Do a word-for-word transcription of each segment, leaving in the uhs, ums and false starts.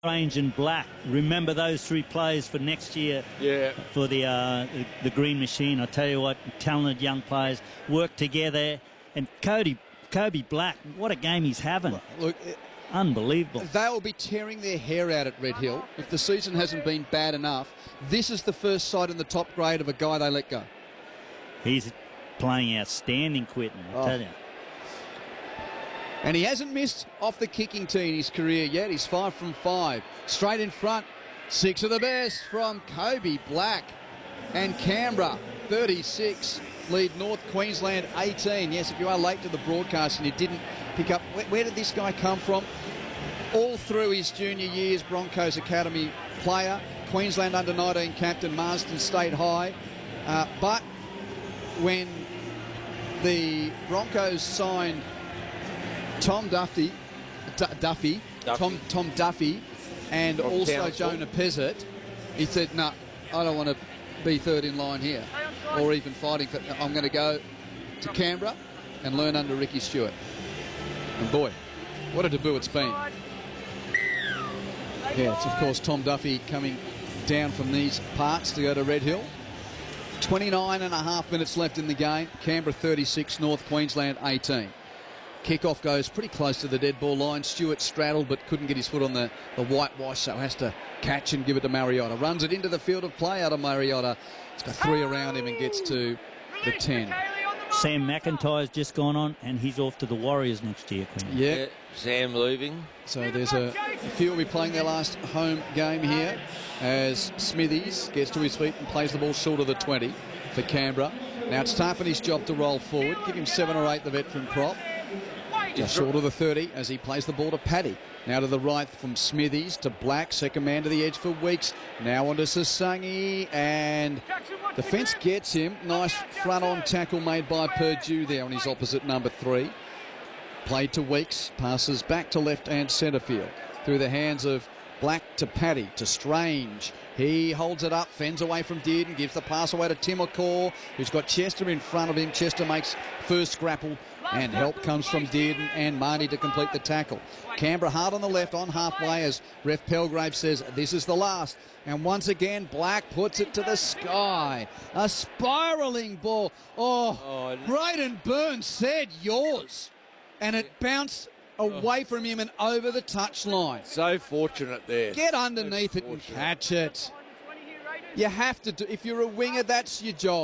Orange and black. Remember those three players for next year. Yeah. For the, uh, the the Green Machine. I tell you what, talented young players work together. And Cody Kobe Black, what a game he's having. Look, unbelievable. They'll be tearing their hair out at Red Hill. If the season hasn't been bad enough, this is the first sight in the top grade of a guy they let go. He's playing outstanding, Quinton, I oh. tell you. And he hasn't missed off the kicking tee in his career yet. He's five from five. Straight in front. Six of the best from Kobe Black. And Canberra, thirty-six. Lead North Queensland, eighteen. Yes, if you are late to the broadcast and you didn't pick up, where, where did this guy come from? All through his junior years, Broncos Academy player. Queensland under nineteen captain, Marsden State High. Uh, but when the Broncos signed Tom Duffy, D Duffy, Duffy. Tom, Tom Duffy, and From also Townsville. Jonah Pezzett, he said, no, I don't want to be third in line here, or even fighting for, I'm going to go to Canberra and learn under Ricky Stewart. And boy, what a debut it's been. Yeah, it's of course Tom Duffy coming down from these parts to go to Red Hill. twenty-nine and a half minutes left in the game. Canberra thirty-six, North Queensland eighteen. Kickoff goes pretty close to the dead ball line. Stewart straddled but couldn't get his foot on the, the whitewash, so has to catch and give it to Mariota. Runs it into the field of play out of Mariota. He's got three around him and gets to the ten. Sam McIntyre's just gone on, and he's off to the Warriors next year, Queen. Yeah. Yeah, Sam leaving. So there's a, a few will be playing their last home game here as Smithies gets to his feet and plays the ball short of the twenty for Canberra. Now it's Tarpany's job to roll forward. Give him seven or eight, the veteran prop. Just short of the thirty as he plays the ball to Paddy. Now to the right from Smithies to Black. Second man to the edge for Weeks. Now on to Sasangi. And the fence gets him. Nice front-on tackle made by Purdue there on his opposite number three. Played to Weeks. Passes back to left and centre field. Through the hands of Black to Paddy to Strange. He holds it up, fends away from Dearden, gives the pass away to Tim McCaw, who's got Chester in front of him. Chester makes first grapple, and help comes from Dearden and Marnie to complete the tackle. Canberra hard on the left, on halfway, as Ref Pelgrave says, this is the last. And once again, Black puts it to the sky. A spiralling ball. Oh, Oh, Braden Burns said yours. And it bounced away from him and over the touchline. So fortunate there. Get underneath So it and fortunate. catch it. You have to do, if you're a winger, that's your job.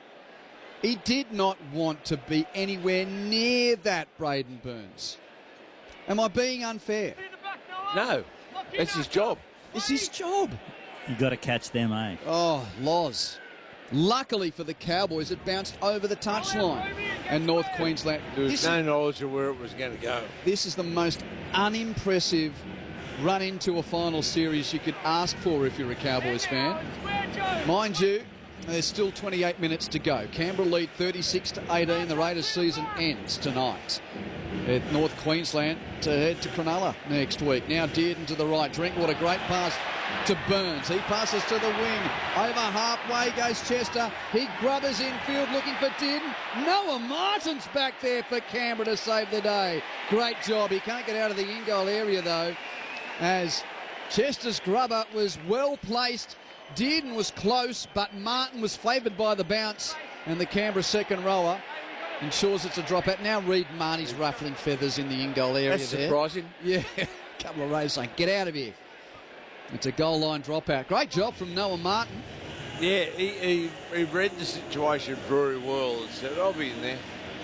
He did not want to be anywhere near that, Braden Burns. Am I being unfair? No, that's his job. It's his job. You've got to catch them, eh? Oh, Loz. Luckily for the Cowboys, it bounced over the touchline. And North Queensland. There was This, no knowledge of where it was going to go. this is the most unimpressive run into a final series you could ask for if you're a Cowboys fan. Mind you, there's still twenty-eight minutes to go. Canberra lead thirty-six to eighteen. The Raiders season ends tonight at North Queensland to head to Cronulla next week. Now Dearden to the right. Drinkwater, great pass to Burns. He passes to the wing. Over halfway goes Chester. He grubbers infield looking for Dearden. Noah Martin's back there for Canberra to save the day. Great job. He can't get out of the in-goal area though, as Chester's grubber was well placed. Dearden was close, but Martin was favoured by the bounce, and the Canberra second rower ensures it's a dropout. Now Reed Marnie's ruffling feathers in the in-goal area. That's there. surprising. Yeah, a couple of rows saying, get out of here. It's a goal line dropout. Great job from Noah Martin. Yeah, he, he, he read the situation very well and said, I'll be in there.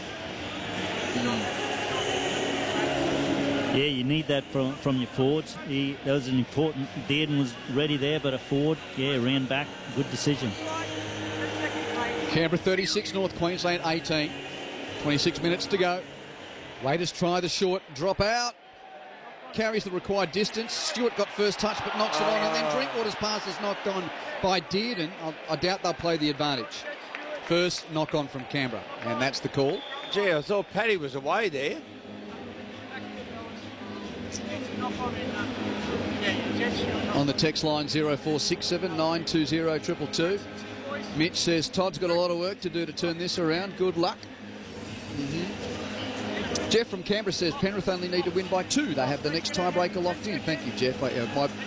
Yeah, you need that from from your forwards. He, that was an important. Dearden was ready there, but a forward, yeah, ran back. Good decision. Canberra thirty-six, North Queensland eighteen. twenty-six minutes to go. Raiders try the short, drop out. Carries the required distance. Stewart got first touch but knocks it on, and then Drinkwater's pass is knocked on by Dearden. I, I doubt they'll play the advantage. First knock on from Canberra, and that's the call. Gee, I thought Paddy was away there. On the text line zero four six seven nine two zero two two two. Mitch says Todd's got a lot of work to do to turn this around. Good luck. Mm-hmm. Jeff from Canberra says Penrith only need to win by two. They have the next tiebreaker locked in. Thank you, Jeff. I, uh, my